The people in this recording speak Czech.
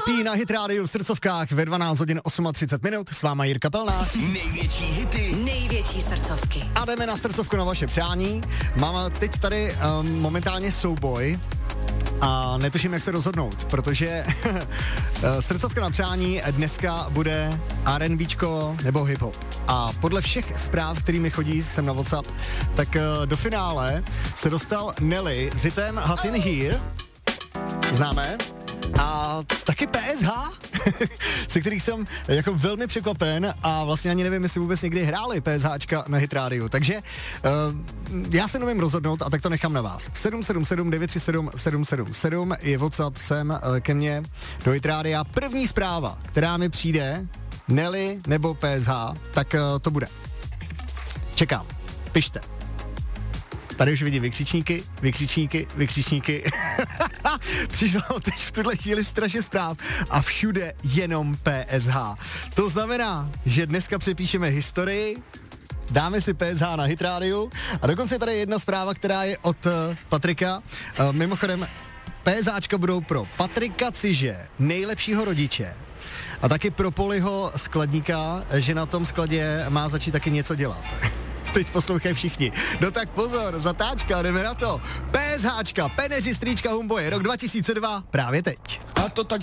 Happy na Hit Radio v srdcovkách ve 12 hodin 38 minut. S váma Jirka Pelnář. Největší hity, největší srdcovky. A jdeme na srdcovku na vaše přání. Mám teď tady momentálně souboj a netuším, jak se rozhodnout, protože srdcovka na přání dneska bude R&Bčko nebo hip-hop. A podle všech zpráv, který mi chodí sem na WhatsApp, tak do finále se dostal Nelly s hitem Hot in Here. Známe? A taky PSH, se kterých jsem jako velmi překvapen a vlastně ani nevím, jestli vůbec někdy hráli PSHčka na Hit Radio. Takže já se nevím rozhodnout a tak to nechám na vás. 777 937 777 je WhatsApp sem ke mně do Hit Radia. První zpráva, která mi přijde, Nelly nebo PSH, tak to bude. Čekám. Pište. Tady už vidím vykřičníky. Přišlo teď v tuhle chvíli strašně zpráv a všude jenom PSH. To znamená, že dneska přepíšeme historii, dáme si PSH na Hit Radio a dokonce je tady jedna zpráva, která je od Patrika. Mimochodem, PSHčka budou pro Patrika Ciže, nejlepšího rodiče, a taky pro Poliho skladníka, že na tom skladě má začít taky něco dělat. Teď poslouchají všichni. No tak pozor, zatáčka, jdeme na to. PSHčka, Peneři, strýčka Humboje, rok 2002, právě teď. A to tak